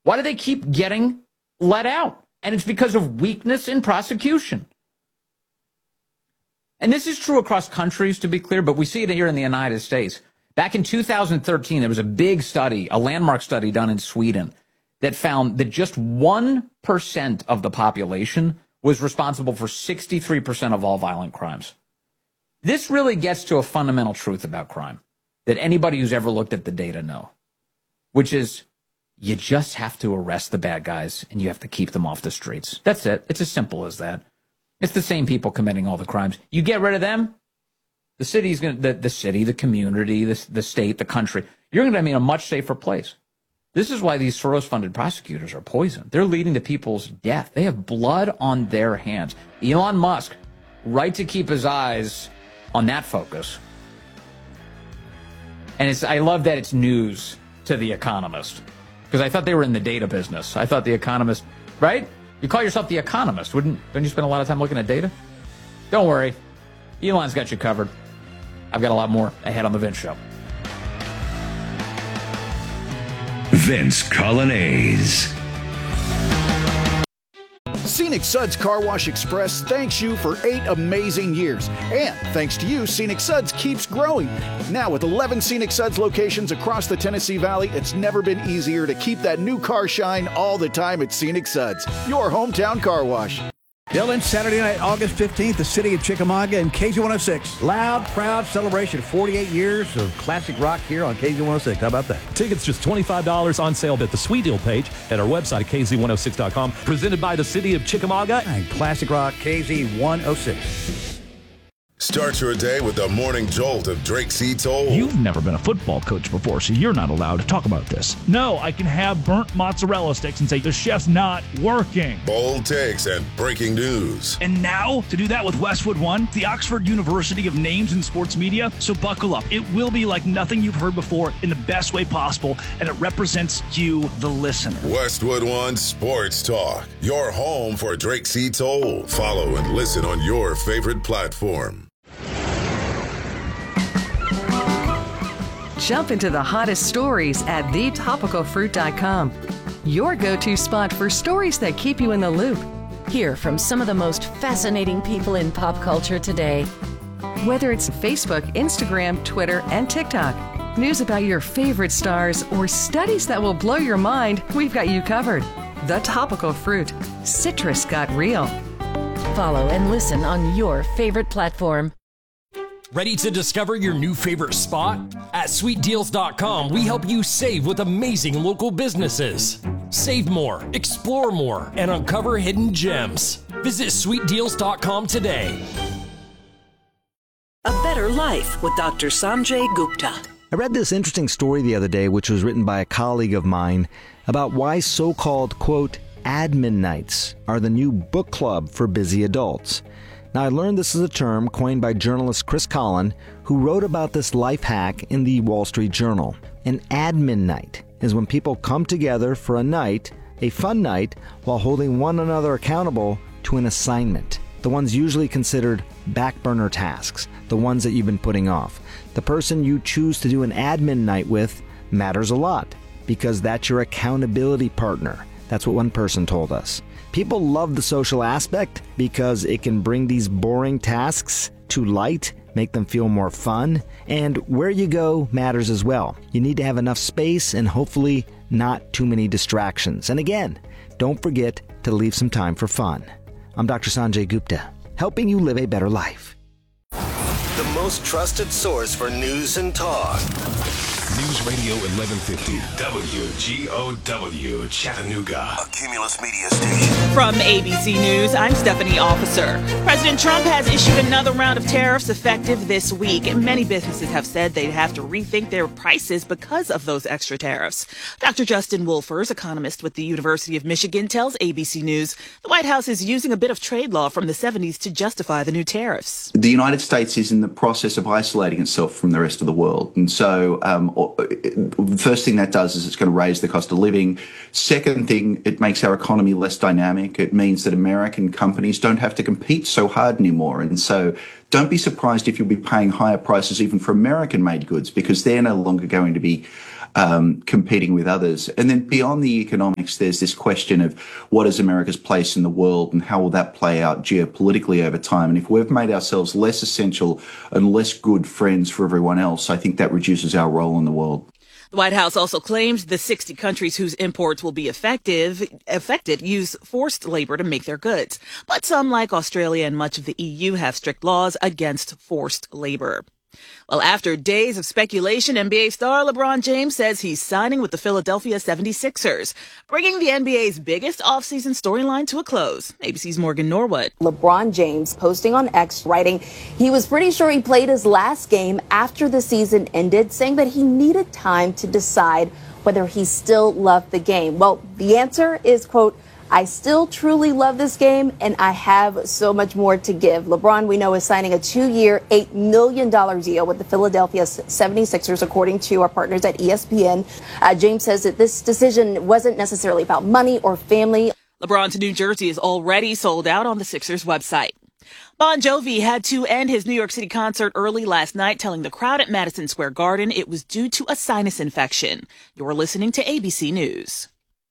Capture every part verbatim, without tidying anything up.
Why do they keep getting let out? And it's because of weakness in prosecution. And this is true across countries, to be clear, but we see it here in the United States. Back in two thousand thirteen, there was a big study, a landmark study done in Sweden, that found that just one percent of the population was responsible for sixty-three percent of all violent crimes. This really gets to a fundamental truth about crime that anybody who's ever looked at the data know, which is you just have to arrest the bad guys and you have to keep them off the streets. That's it. It's as simple as that. It's the same people committing all the crimes. You get rid of them, the city's going to, the, the city, the community, the, the state, the country, you're going to be in a much safer place. This is why these Soros-funded prosecutors are poisoned. They're leading to people's death. They have blood on their hands. Elon Musk, right to keep his eyes on that focus. And it's, I love that it's news to The Economist, because I thought they were in the data business. I thought The Economist, right? You call yourself The Economist, wouldn't? Don't you spend a lot of time looking at data? Don't worry. Elon's got you covered. I've got a lot more ahead on The Vince Show. Vince Coglianese. Scenic Suds Car Wash Express thanks you for eight amazing years. And thanks to you, Scenic Suds keeps growing. Now with eleven Scenic Suds locations across the Tennessee Valley, it's never been easier to keep that new car shine all the time at Scenic Suds, your hometown car wash. Dylan, Saturday night, August fifteenth, the city of Chickamauga and K Z one oh six. Loud, proud celebration. forty-eight years of classic rock here on K Z one oh six. How about that? Tickets just twenty-five dollars on sale at the Sweet Deal page at our website at K Z one oh six dot com. Presented by the city of Chickamauga and classic rock K Z one oh six. Start your day with the morning jolt of Drake C. Toll. You've never been a football coach before, so you're not allowed to talk about this. No, I can have burnt mozzarella sticks and say the chef's not working. Bold takes and breaking news. And now, to do that with Westwood One, the Oxford University of Names in Sports Media. So buckle up. It will be like nothing you've heard before in the best way possible, and it represents you, the listener. Westwood One Sports Talk, your home for Drake C. Toll. Follow and listen on your favorite platform. Jump into the hottest stories at the topical fruit dot com. Your go-to spot for stories that keep you in the loop. Hear from some of the most fascinating people in pop culture today. Whether it's Facebook, Instagram, Twitter, and TikTok, news about your favorite stars, or studies that will blow your mind, we've got you covered. The Topical Fruit. Citrus got real. Follow and listen on your favorite platform. Ready to discover your new favorite spot? At sweet deals dot com, we help you save with amazing local businesses. Save more, explore more, and uncover hidden gems. Visit sweet deals dot com today. A Better Life with Doctor Sanjay Gupta. I read this interesting story the other day, which was written by a colleague of mine, about why so-called, quote, admin nights are the new book club for busy adults. Now, I learned this is a term coined by journalist Chris Collin, who wrote about this life hack in the Wall Street Journal. An admin night is when people come together for a night, a fun night, while holding one another accountable to an assignment. The ones usually considered back burner tasks, the ones that you've been putting off. The person you choose to do an admin night with matters a lot, because that's your accountability partner. That's what one person told us. People love the social aspect because it can bring these boring tasks to light, make them feel more fun, and where you go matters as well. You need to have enough space and hopefully not too many distractions. And again, don't forget to leave some time for fun. I'm Doctor Sanjay Gupta, helping you live a better life. The most trusted source for news and talk. News Radio eleven fifty, W G O W, Chattanooga. A Cumulus Media Station. From A B C News, I'm Stephanie Officer. President Trump has issued another round of tariffs effective this week. Many businesses have said they'd have to rethink their prices because of those extra tariffs. Doctor Justin Wolfers, economist with the University of Michigan, tells A B C News the White House is using a bit of trade law from the seventies to justify the new tariffs. The United States is in the process of isolating itself from the rest of the world. And so um, the first thing that does is it's going to raise the cost of living. Second thing, it makes our economy less dynamic. It means that American companies don't have to compete so hard anymore. And so don't be surprised if you'll be paying higher prices even for American-made goods, because they're no longer going to be um, competing with others. And then beyond the economics, there's this question of what is America's place in the world and how will that play out geopolitically over time. And if we've made ourselves less essential and less good friends for everyone else, I think that reduces our role in the world. The White House also claimed the sixty countries whose imports will be effective, affected use forced labor to make their goods. But some, like Australia and much of the E U, have strict laws against forced labor. Well, after days of speculation, N B A star LeBron James says he's signing with the Philadelphia seventy-sixers, bringing the N B A's biggest offseason storyline to a close. A B C's Morgan Norwood. LeBron James posting on X, writing he was pretty sure he played his last game after the season ended, saying that he needed time to decide whether he still loved the game. Well, the answer is, quote, I still truly love this game, and I have so much more to give. LeBron, we know, is signing a two-year, eight million dollars deal with the Philadelphia seventy-sixers, according to our partners at E S P N. Uh, James says that this decision wasn't necessarily about money or family. LeBron to New Jersey is already sold out on the Sixers website. Bon Jovi had to end his New York City concert early last night, telling the crowd at Madison Square Garden it was due to a sinus infection. You're listening to A B C News.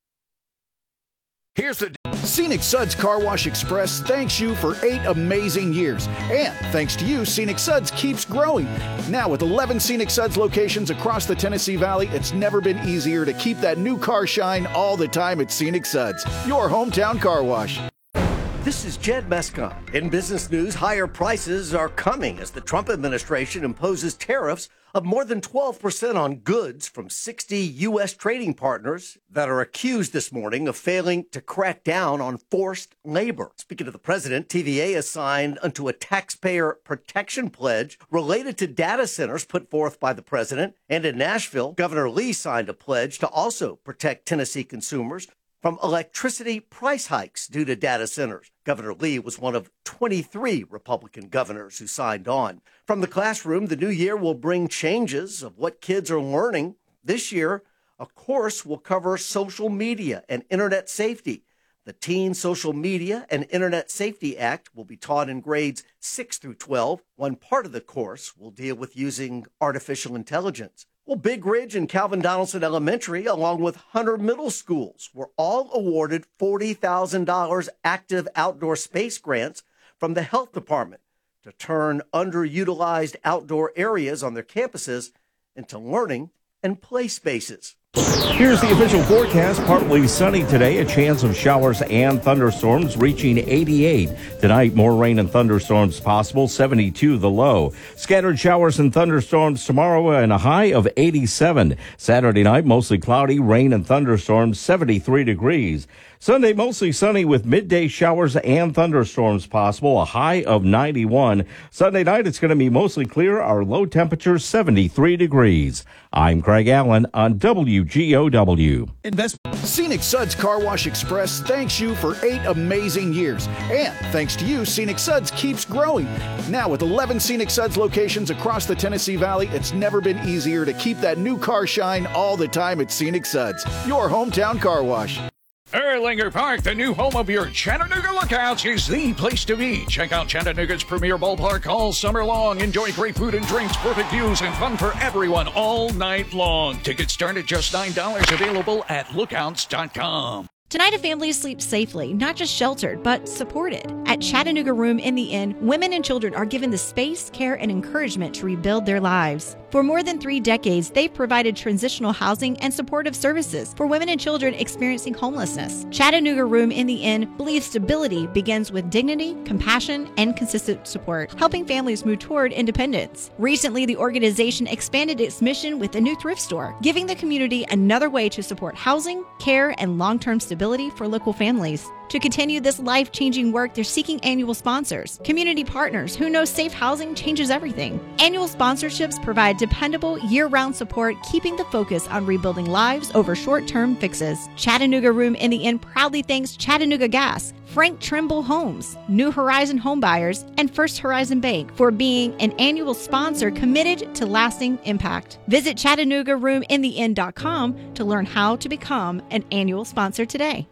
Here's the Scenic Suds Car Wash Express thanks you for eight amazing years. And thanks to you, Scenic Suds keeps growing. Now with eleven Scenic Suds locations across the Tennessee Valley, it's never been easier to keep that new car shine all the time at Scenic Suds, your hometown car wash. This is Jed Mescon. In business news, higher prices are coming as the Trump administration imposes tariffs of more than twelve percent on goods from sixty U S trading partners that are accused this morning of failing to crack down on forced labor. Speaking of the president, T V A has signed onto a taxpayer protection pledge related to data centers put forth by the president. And in Nashville, Governor Lee signed a pledge to also protect Tennessee consumers from electricity price hikes due to data centers. Governor Lee was one of twenty-three Republican governors who signed on. From the classroom, the new year will bring changes of what kids are learning. This year, a course will cover social media and internet safety. The Teen Social Media and Internet Safety Act will be taught in grades six through twelve. One part of the course will deal with using artificial intelligence. Well, Big Ridge and Calvin Donaldson Elementary, along with Hunter Middle Schools, were all awarded forty thousand dollars active outdoor space grants from the health department to turn underutilized outdoor areas on their campuses into learning and play spaces. Here's the official forecast. Partly sunny today, a chance of showers and thunderstorms reaching eighty-eight. Tonight, more rain and thunderstorms possible, seventy-two the low. Scattered showers and thunderstorms tomorrow and a high of eighty-seven. Saturday night, mostly cloudy, rain and thunderstorms, seventy-three degrees. Sunday, mostly sunny with midday showers and thunderstorms possible, a high of ninety-one. Sunday night, it's going to be mostly clear, our low temperature seventy-three degrees. I'm Craig Allen on W G O W. Invest- Scenic Suds Car Wash Express thanks you for eight amazing years. And thanks to you, Scenic Suds keeps growing. Now with eleven Scenic Suds locations across the Tennessee Valley, it's never been easier to keep that new car shine all the time at Scenic Suds, your hometown car wash. Erlanger Park, the new home of your Chattanooga Lookouts, is the place to be. Check out Chattanooga's premier ballpark all summer long. Enjoy great food and drinks, perfect views, and fun for everyone all night long. Tickets start at just nine dollars, available at lookouts dot com. Tonight, a family sleeps safely, not just sheltered, but supported. At Chattanooga Room in the Inn, women and children are given the space, care, and encouragement to rebuild their lives. For more than three decades, they've provided transitional housing and supportive services for women and children experiencing homelessness. Chattanooga Room in the Inn believes stability begins with dignity, compassion, and consistent support, helping families move toward independence. Recently, the organization expanded its mission with a new thrift store, giving the community another way to support housing, care, and long-term stability for local families. To continue this life-changing work, they're seeking annual sponsors, community partners who know safe housing changes everything. Annual sponsorships provide dependable, year-round support, keeping the focus on rebuilding lives over short-term fixes. Chattanooga Room in the Inn proudly thanks Chattanooga Gas, Frank Trimble Homes, New Horizon Homebuyers, and First Horizon Bank for being an annual sponsor committed to lasting impact. Visit Chattanooga Room in the Inn dot com to learn how to become an annual sponsor today.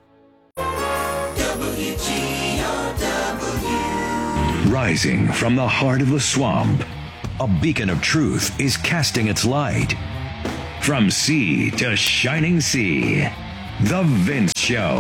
W G O W. Rising from the heart of the swamp, a beacon of truth is casting its light. From sea to shining sea, The Vince Show.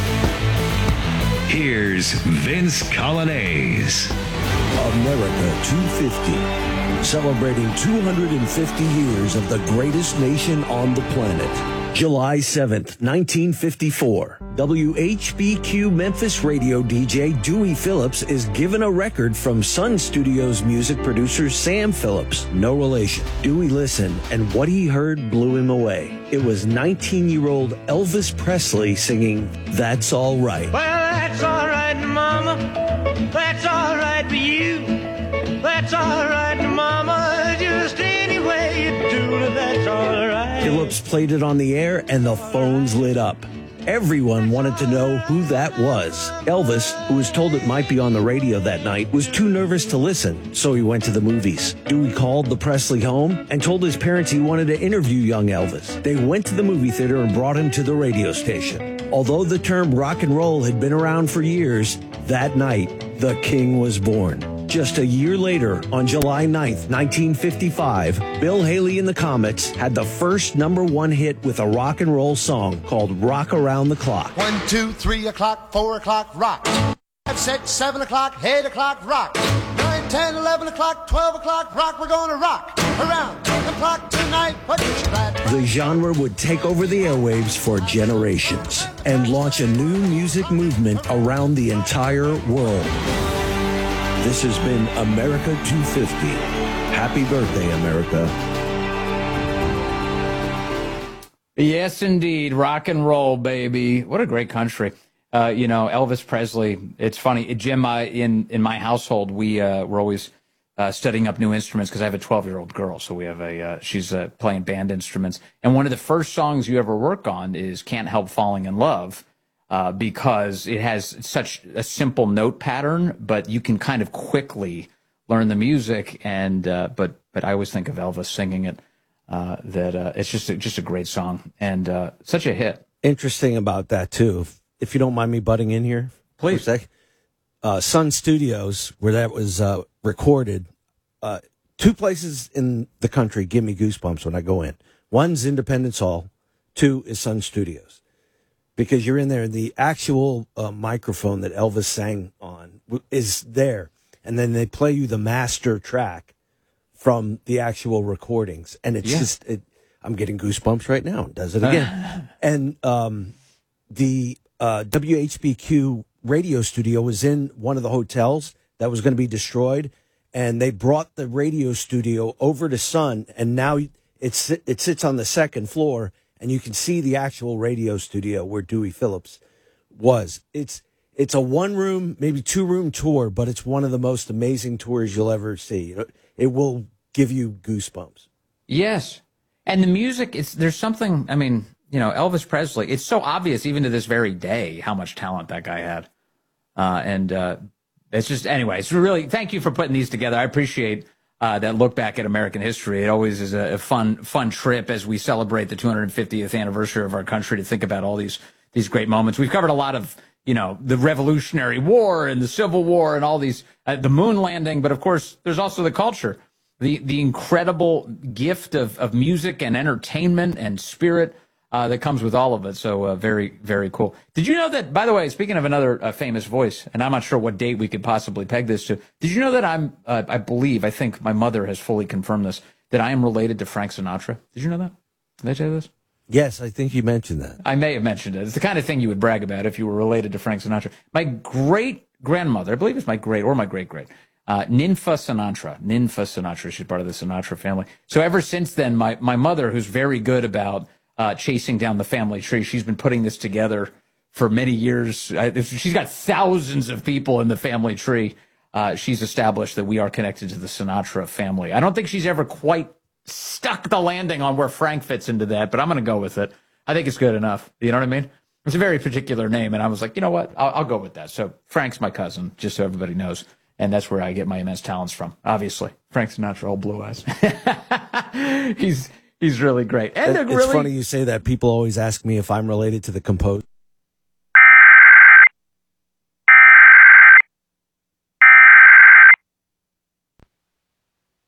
Here's Vince Coglianese. America two fifty, celebrating two hundred fifty years of the greatest nation on the planet. July seventh, nineteen fifty-four. W H B Q Memphis radio D J Dewey Phillips is given a record from Sun Studios music producer Sam Phillips. No relation. Dewey listened, and what he heard blew him away. It was nineteen-year-old Elvis Presley singing That's All Right. Well, that's all right, Mama. That's all right for you. That's all right, Mama. Just any way you do it, that's all right. Phillips played it on the air, and the phones lit up. Everyone wanted to know who that was. Elvis, who was told it might be on the radio that night, was too nervous to listen, so he went to the movies. Dewey called the Presley home and told his parents he wanted to interview young Elvis. They went to the movie theater and brought him to the radio station. Although the term rock and roll had been around for years, that night, the king was born. Just a year later, on July ninth, nineteen fifty-five, Bill Haley and the Comets had the first number one hit with a rock and roll song called Rock Around the Clock. One, two, three o'clock, four o'clock, rock. Five, six, seven o'clock, eight o'clock, rock. Nine, ten, eleven o'clock, twelve o'clock, rock. We're gonna rock around the clock tonight. What you glad? The genre would take over the airwaves for generations and launch a new music movement around the entire world. This has been America two fifty. Happy birthday, America. Yes, indeed. Rock and roll, baby. What a great country. Uh, you know, Elvis Presley. It's funny, Jim, uh, in, in my household, we, uh, we're always uh, studying up new instruments because I have a twelve-year-old girl. So we have a, uh, she's uh, playing band instruments. And one of the first songs you ever work on is Can't Help Falling in Love. Uh, because it has such a simple note pattern, but you can kind of quickly learn the music. And uh, but but I always think of Elvis singing it. Uh, that uh, it's just a, just a great song and uh, such a hit. Interesting about that too, if, if you don't mind me butting in here, please. For a sec. Uh, Sun Studios, where that was uh, recorded, uh, two places in the country give me goosebumps when I go in. One's Independence Hall, two is Sun Studios. Because you're in there, and the actual uh, microphone that Elvis sang on is there. And then they play you the master track from the actual recordings. And it's yeah. just, it, I'm getting goosebumps right now. It does it again. and um, the uh, W H B Q radio studio was in one of the hotels that was going to be destroyed. And they brought the radio studio over to Sun. And now it's, it sits on the second floor. And you can see the actual radio studio where Dewey Phillips was. It's it's a one-room, maybe two-room tour, but it's one of the most amazing tours you'll ever see. It will give you goosebumps. Yes. And the music, it's there's something, I mean, you know, Elvis Presley, it's so obvious even to this very day how much talent that guy had. Uh, and uh, it's just, anyway, it's really, thank you for putting these together. I appreciate Uh, that look back at American history. It always is a, a fun, fun trip as we celebrate the two hundred fiftieth anniversary of our country to think about all these, these great moments. We've covered a lot of, you know, the Revolutionary War and the Civil War and all these, uh, the moon landing. But of course, there's also the culture, the, the incredible gift of, of music and entertainment and spirit uh, that comes with all of it. So uh, very, very cool. Did you know that, by the way, speaking of another uh, famous voice, and I'm not sure what date we could possibly peg this to, did you know that I'm, uh, I believe, I think my mother has fully confirmed this, that I am related to Frank Sinatra? Did you know that? Did I tell you this? Yes, I think you mentioned that. I may have mentioned it. It's the kind of thing you would brag about if you were related to Frank Sinatra. My great-grandmother, I believe it's my great, or my great-great, uh, Ninfa Sinatra. Ninfa Sinatra. She's part of the Sinatra family. So ever since then, my, my mother, who's very good about Uh, chasing down the family tree. She's been putting this together for many years. I, she's got thousands of people in the family tree. Uh, she's established that we are connected to the Sinatra family. I don't think she's ever quite stuck the landing on where Frank fits into that, but I'm going to go with it. I think it's good enough. You know what I mean? It's a very particular name, and I was like, you know what? I'll, I'll go with that. So Frank's my cousin, just so everybody knows, and that's where I get my immense talents from, obviously. Frank Sinatra, all blue eyes. He's... He's really great. And it's really... funny you say that. People always ask me if I'm related to the composer.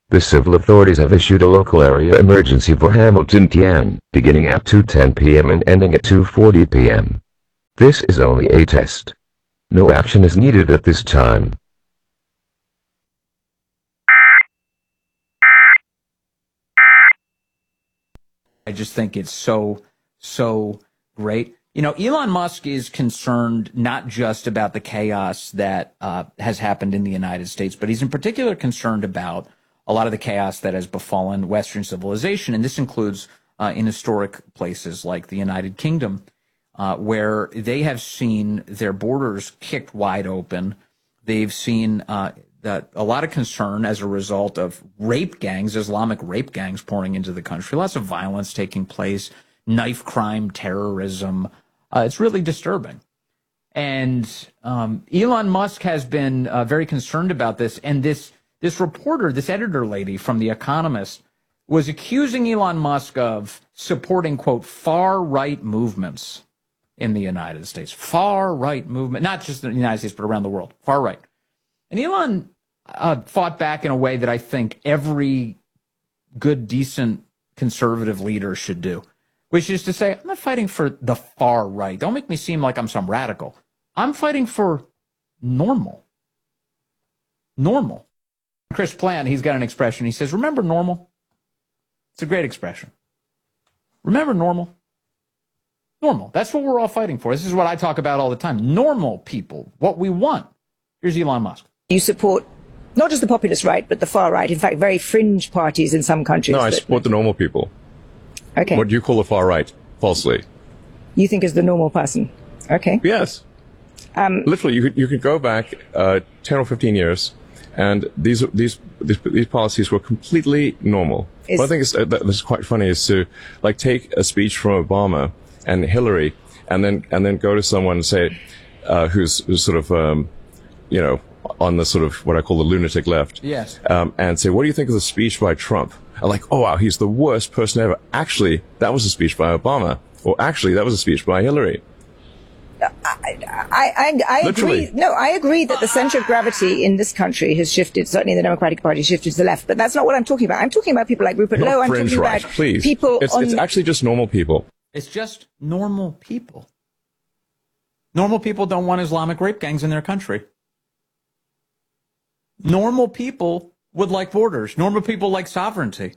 The civil authorities have issued a local area emergency for Hamilton, T N, beginning at two ten p m and ending at two forty p m This is only a test. No action is needed at this time. I just think it's so, so great. You know, Elon Musk is concerned not just about the chaos that uh, has happened in the United States, but he's in particular concerned about a lot of the chaos that has befallen Western civilization. And this includes uh, in historic places like the United Kingdom, uh, where they have seen their borders kicked wide open. They've seen uh, that a lot of concern as a result of rape gangs, Islamic rape gangs pouring into the country, lots of violence taking place, knife crime, terrorism. Uh, it's really disturbing. And um, Elon Musk has been uh, very concerned about this. And this this reporter, this editor lady from The Economist, was accusing Elon Musk of supporting, quote, far-right movements in the United States. Far-right movement, not just in the United States, but around the world. Far-right. And Elon uh, fought back in a way that I think every good, decent conservative leader should do, which is to say, I'm not fighting for the far right. Don't make me seem like I'm some radical. I'm fighting for normal. Normal. Chris Plant, he's got an expression. He says, remember normal? It's a great expression. Remember normal? Normal. That's what we're all fighting for. This is what I talk about all the time. Normal people. What we want. Here's Elon Musk. You support not just the populist right, but the far right. In fact, very fringe parties in some countries. No, I that, support the normal people. Okay. What do you call the far right? Falsely. You think is the normal person. Okay. Yes. Um, Literally, you could, you could go back uh, ten or fifteen years, and these these these, these policies were completely normal. Is, One thing is, uh, that is quite funny is to like take a speech from Obama and Hillary, and then and then go to someone and say, uh, who's who's sort of um, you know, on the sort of what I call the lunatic left. Yes. Um, and say, what do you think of the speech by Trump? I'm like, oh wow, he's the worst person ever. Actually, that was a speech by Obama, or actually, that was a speech by Hillary. I, I, I Literally. agree. No, I agree that the center of gravity in this country has shifted, certainly in the Democratic Party, shifted to the left. But that's not what I'm talking about. I'm talking about people like Rupert Not Lowe. I'm fringe talking right, about please. people It's, on... it's actually just normal people. It's just normal people. Normal people don't want Islamic rape gangs in their country. Normal people would like borders. Normal people like sovereignty.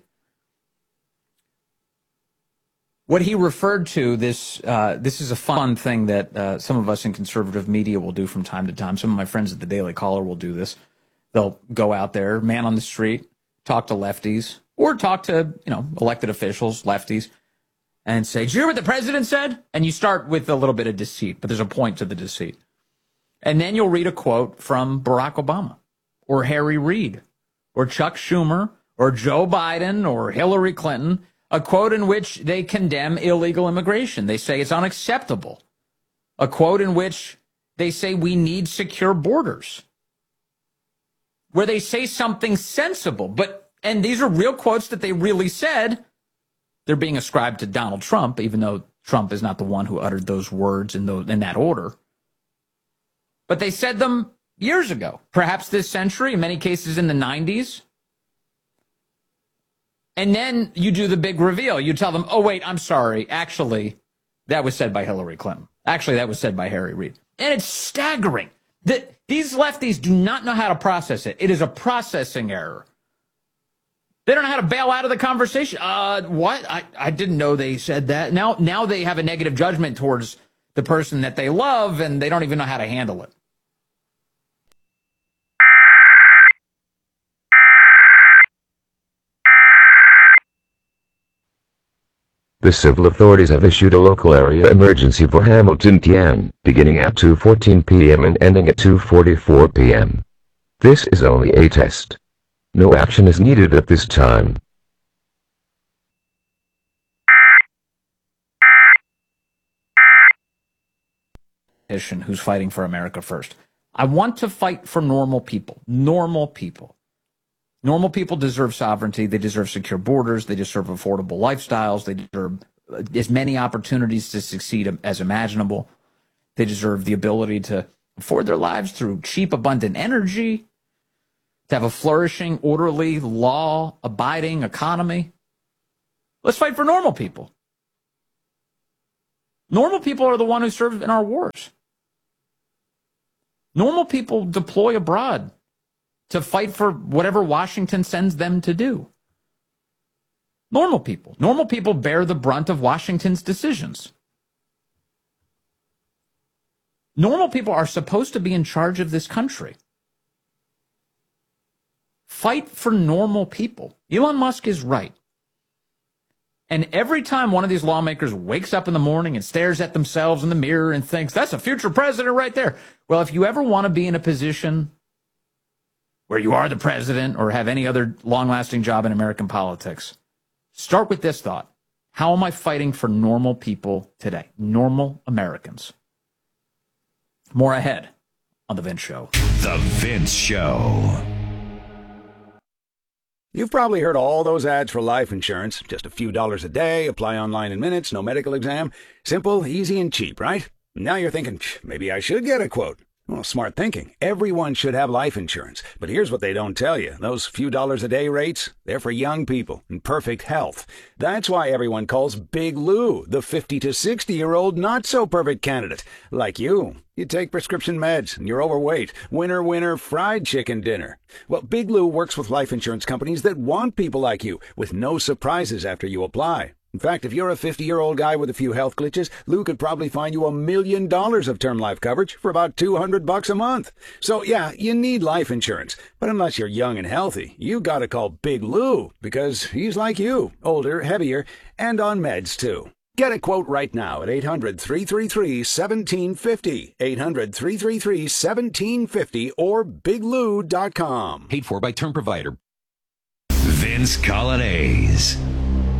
What he referred to, this uh, this is a fun thing that uh, some of us in conservative media will do from time to time. Some of my friends at the Daily Caller will do this. They'll go out there, man on the street, talk to lefties, or talk to, you know, elected officials, lefties, and say, did you hear what the president said? And you start with a little bit of deceit, but there's a point to the deceit. And then you'll read a quote from Barack Obama, or Harry Reid, or Chuck Schumer, or Joe Biden, or Hillary Clinton, a quote in which they condemn illegal immigration. They say it's unacceptable. A quote in which they say we need secure borders. Where they say something sensible. But, and these are real quotes that they really said. They're being ascribed to Donald Trump, even though Trump is not the one who uttered those words in, those, in that order. But they said them years ago, perhaps this century, in many cases in the nineties. And then you do the big reveal. You tell them, oh, wait, I'm sorry. Actually, that was said by Hillary Clinton. Actually, that was said by Harry Reid. And it's staggering that these lefties do not know how to process it. It is a processing error. They don't know how to bail out of the conversation. Uh, what? I, I didn't know they said that. Now, now they have a negative judgment towards the person that they love, and they don't even know how to handle it. The civil authorities have issued a local area emergency for Hamilton, T N, beginning at two fourteen p m and ending at two forty-four p m This is only a test. No action is needed at this time. Who's fighting for America first. I want to fight for normal people. Normal people. Normal people deserve sovereignty. They deserve secure borders. They deserve affordable lifestyles. They deserve as many opportunities to succeed as imaginable. They deserve the ability to afford their lives through cheap, abundant energy. to have a flourishing, orderly, law-abiding economy. Let's fight for normal people. Normal people are the one who serve in our wars. Normal people deploy abroad to fight for whatever Washington sends them to do. Normal people. Normal people bear the brunt of Washington's decisions. Normal people are supposed to be in charge of this country. Fight for normal people. Elon Musk is right. And every time one of these lawmakers wakes up in the morning and stares at themselves in the mirror and thinks, that's a future president right there. Well, if you ever want to be in a position where you are the president or have any other long-lasting job in American politics, start with this thought. How am I fighting for normal people today? Normal Americans. More ahead on The Vince Show. The Vince Show. You've probably heard all those ads for life insurance. Just a few dollars a day, apply online in minutes, no medical exam. Simple, easy, and cheap, right? Now you're thinking, maybe I should get a quote. Well, smart thinking. Everyone should have life insurance. But here's what they don't tell you. Those few dollars a day rates, they're for young people in perfect health. That's why everyone calls Big Lou the fifty to sixty-year-old not-so-perfect candidate. Like you. You take prescription meds, and you're overweight. Winner, winner, fried chicken dinner. Well, Big Lou works with life insurance companies that want people like you, with no surprises after you apply. In fact, if you're a fifty-year-old guy with a few health glitches, Lou could probably find you a million dollars of term life coverage for about two hundred bucks a month. So yeah, you need life insurance. But unless you're young and healthy, you gotta call Big Lou, because he's like you, older, heavier, and on meds too. Get a quote right now at eight hundred, three three three, one seven five zero, eight hundred, three three three, one seven five zero, or big lou dot com. Paid for by term provider. Vince Coglianese.